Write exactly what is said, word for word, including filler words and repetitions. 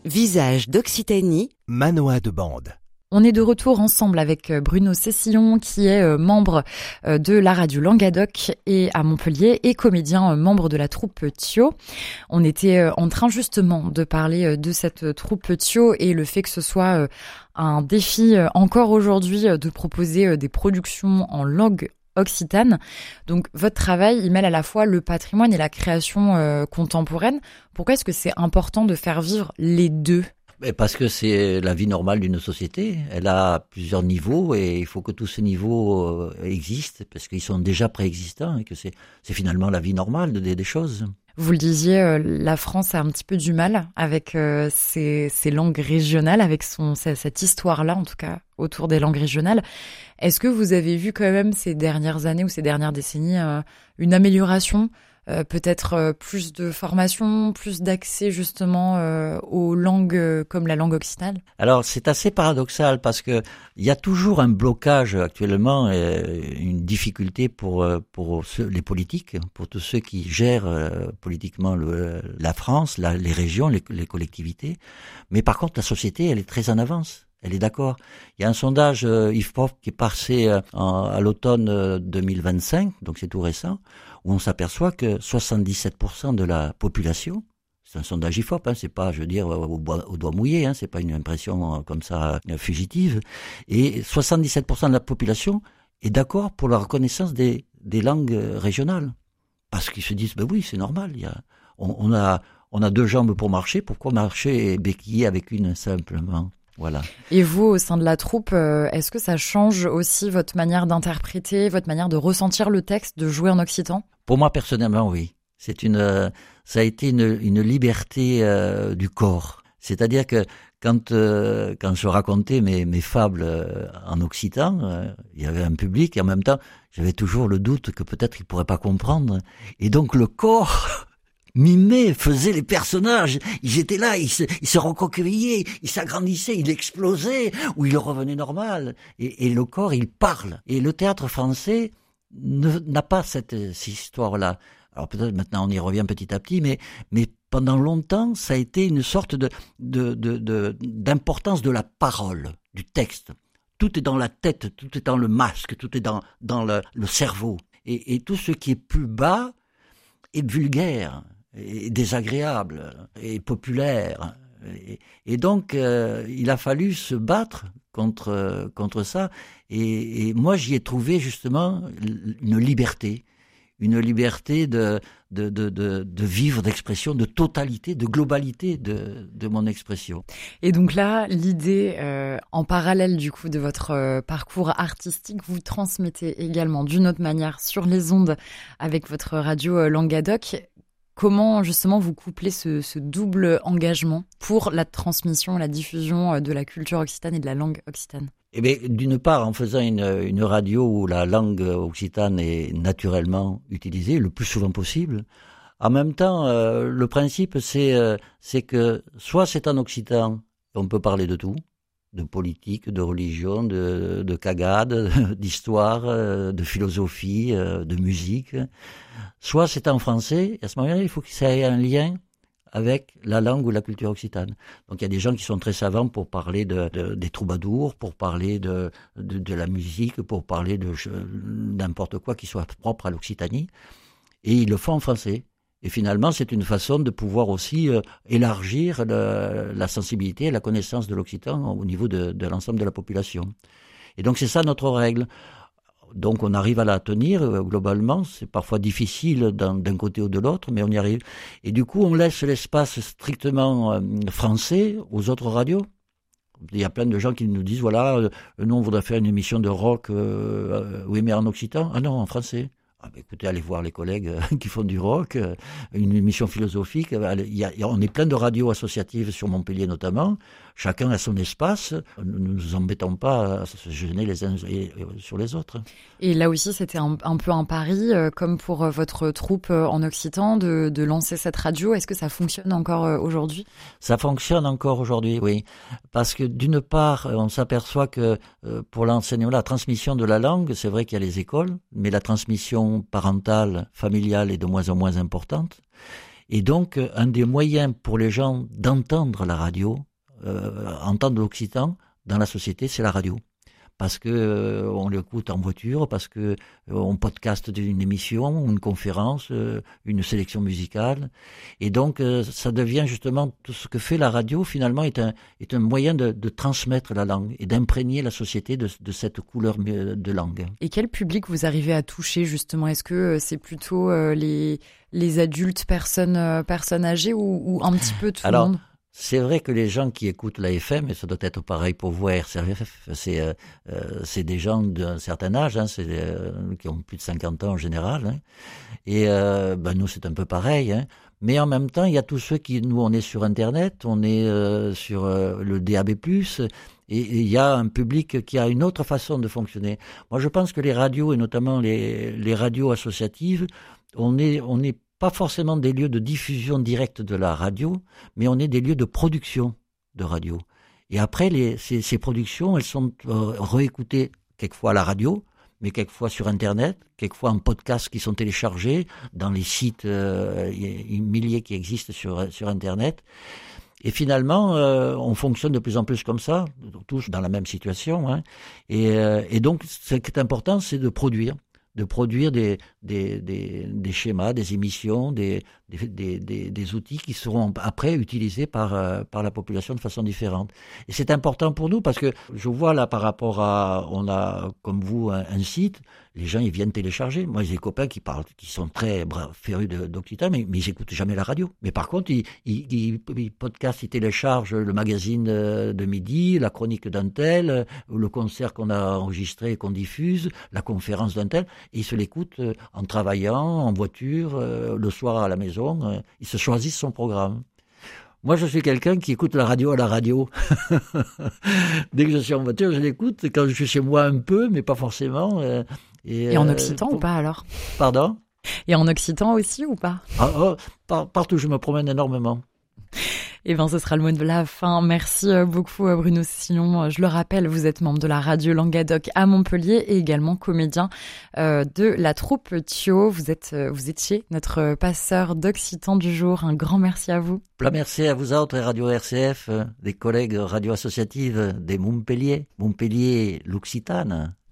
Visage d'Occitanie, Manoa de Bande. On est de retour ensemble avec Bruno Cessillon, qui est membre de la radio Languedoc et à Montpellier et comédien membre de la troupe Thio. On était en train justement de parler de cette troupe Thio et le fait que ce soit un défi encore aujourd'hui de proposer des productions en langue occitane. Donc votre travail, il mêle à la fois le patrimoine et la création euh, contemporaine. Pourquoi est-ce que c'est important de faire vivre les deux ? Mais parce que c'est la vie normale d'une société. Elle a plusieurs niveaux et il faut que tous ces niveaux euh, existent parce qu'ils sont déjà préexistants et que c'est, c'est finalement la vie normale des, des choses. Vous le disiez, euh, la France a un petit peu du mal avec euh, ses, ses langues régionales, avec son, cette histoire-là, en tout cas, autour des langues régionales. Est-ce que vous avez vu quand même ces dernières années ou ces dernières décennies euh, une amélioration, euh, peut-être euh, plus de formation, plus d'accès justement euh, aux langues euh, comme la langue occitane ? Alors c'est assez paradoxal parce que il y a toujours un blocage actuellement, euh, une difficulté pour pour ceux, les politiques, pour tous ceux qui gèrent euh, politiquement le, la France, la, les régions, les, les collectivités. Mais par contre la société, elle est très en avance. Elle est d'accord. Il y a un sondage euh, I F P O F qui est passé euh, en, à l'automne euh, deux mille vingt-cinq, donc c'est tout récent, où on s'aperçoit que soixante-dix-sept pour cent de la population, c'est un sondage I F O P, hein, c'est pas, je veux dire, au, au doigt mouillé, hein, c'est pas une impression euh, comme ça euh, fugitive, et soixante-dix-sept pour cent de la population est d'accord pour la reconnaissance des, des langues régionales. Parce qu'ils se disent, ben oui, c'est normal, il y a, on, on a, on a deux jambes pour marcher, pourquoi marcher béquillé avec une simplement ? Voilà. Et vous, au sein de la troupe, est-ce que ça change aussi votre manière d'interpréter, votre manière de ressentir le texte, de jouer en occitan ? Pour moi, personnellement, oui. C'est une, euh, ça a été une, une liberté euh, du corps. C'est-à-dire que quand, euh, quand je racontais mes, mes fables euh, en occitan, euh, il y avait un public et en même temps, j'avais toujours le doute que peut-être ils pourraient pas comprendre. Et donc le corps mimait, faisait les personnages. Ils étaient là, ils se, ils se recroquevillaient, ils s'agrandissaient, ils explosaient, ou ils revenaient normal. Et, et le corps, il parle. Et le théâtre français ne, n'a pas cette, cette histoire-là. Alors peut-être maintenant on y revient petit à petit, mais, mais pendant longtemps, ça a été une sorte de, de, de, de, d'importance de la parole, du texte. Tout est dans la tête, tout est dans le masque, tout est dans, dans le, le cerveau. Et, et tout ce qui est plus bas est vulgaire, et désagréable, et populaire. Et, et donc, euh, il a fallu se battre contre, contre ça. Et, et moi, j'y ai trouvé justement une liberté. Une liberté de, de, de, de, de vivre, d'expression, de totalité, de globalité de, de mon expression. Et donc là, l'idée, euh, en parallèle du coup de votre euh, parcours artistique, vous transmettez également d'une autre manière sur les ondes avec votre radio euh, Languedoc. Comment justement vous couplez ce, ce double engagement pour la transmission, la diffusion de la culture occitane et de la langue occitane ? Eh bien, d'une part, en faisant une, une radio où la langue occitane est naturellement utilisée, le plus souvent possible. En même temps, euh, le principe, c'est, euh, c'est que soit c'est en occitan, on peut parler de tout, de politique, de religion, de, de cagade, d'histoire, de philosophie, de musique. Soit c'est en français, et à ce moment-là, il faut que ça ait un lien avec la langue ou la culture occitane. Donc il y a des gens qui sont très savants pour parler de, de, des troubadours, pour parler de, de, de la musique, pour parler de n'importe quoi qui soit propre à l'Occitanie. Et ils le font en français. Et finalement, c'est une façon de pouvoir aussi euh, élargir le, la sensibilité et la connaissance de l'occitan au niveau de, de l'ensemble de la population. Et donc c'est ça notre règle. Donc on arrive à la tenir, euh, globalement, c'est parfois difficile d'un, d'un côté ou de l'autre, mais on y arrive. Et du coup, on laisse l'espace strictement euh, français aux autres radios. Il y a plein de gens qui nous disent, voilà, euh, nous on voudrait faire une émission de rock, euh, euh, oui mais en occitan. Ah non, en français. Ah ben écoutez, allez voir les collègues euh, qui font du rock, euh, une émission philosophique. Il y a, il y a, on est plein de radios associatives sur Montpellier notamment. Chacun a son espace. Ne nous embêtons pas à se gêner les uns sur les autres. Et là aussi, c'était un, un peu un pari, euh, comme pour euh, votre troupe euh, en occitan, de, de lancer cette radio. Est-ce que ça fonctionne encore euh, aujourd'hui ? Ça fonctionne encore aujourd'hui, oui. Parce que d'une part, on s'aperçoit que euh, pour l'enseignement, la transmission de la langue, c'est vrai qu'il y a les écoles, mais la transmission parentale, familiale est de moins en moins importante. Et donc, un des moyens pour les gens d'entendre la radio, euh, entendre l'occitan dans la société, c'est la radio. Parce que euh, on l'écoute en voiture, parce que euh, on podcaste une émission, une conférence, euh, une sélection musicale, et donc euh, ça devient justement tout ce que fait la radio. Finalement, est un est un moyen de, de transmettre la langue et d'imprégner la société de, de cette couleur de langue. Et quel public vous arrivez à toucher justement? Est-ce que c'est plutôt euh, les les adultes, personnes euh, personnes âgées, ou, ou un petit peu tout Alors, le monde? C'est vrai que les gens qui écoutent la F M, et ça doit être pareil pour vous à R C F, c'est euh, c'est des gens d'un certain âge, hein, c'est euh, qui ont plus de cinquante ans en général, hein, et euh, ben nous c'est un peu pareil, hein. Mais en même temps il y a tous ceux qui, nous on est sur Internet, on est euh, sur euh, le D A B plus, et il y a un public qui a une autre façon de fonctionner. Moi je pense que les radios, et notamment les les radios associatives, on est on est pas forcément des lieux de diffusion directe de la radio, mais on est des lieux de production de radio. Et après, les, ces, ces productions, elles sont euh, réécoutées quelquefois à la radio, mais quelquefois sur Internet, quelquefois en podcast qui sont téléchargés dans les sites euh, milliers qui existent sur, sur Internet. Et finalement, euh, on fonctionne de plus en plus comme ça, tous dans la même situation, hein. Et, euh, et donc, ce qui est important, c'est de produire. de produire des, des, des, des schémas, des émissions, des, des, des, des outils qui seront après utilisés par, euh, par la population de façon différente. Et c'est important pour nous parce que je vois là par rapport à, on a comme vous un, un site, les gens ils viennent télécharger. Moi j'ai des copains qui parlent, qui sont très férus d'occitan, mais, mais ils n'écoutent jamais la radio. Mais par contre ils, ils, ils, ils podcastent, ils téléchargent le magazine de midi, la chronique d'un tel, le concert qu'on a enregistré et qu'on diffuse, la conférence d'un tel. Et ils se l'écoutent en travaillant, en voiture, euh, le soir à la maison. Euh, ils se choisissent son programme. Moi, je suis quelqu'un qui écoute la radio à la radio. Dès que je suis en voiture, je l'écoute. Quand je suis chez moi, un peu, mais pas forcément. Euh, et, et en occitan euh, pour... ou pas alors? Pardon? Et en occitan aussi ou pas? ah, oh, par, Partout, je me promène énormément. Eh bien, ce sera le mot de la fin. Merci beaucoup, Bruno Cécillon. Je le rappelle, vous êtes membre de la radio Languedoc à Montpellier et également comédien euh, de la troupe Thio. Vous êtes, vous étiez notre passeur d'occitan du jour. Un grand merci à vous. Plein merci à vous autres, Radio R C F, des collègues radio associatives des Montpellier, Montpellier, l'Occitane.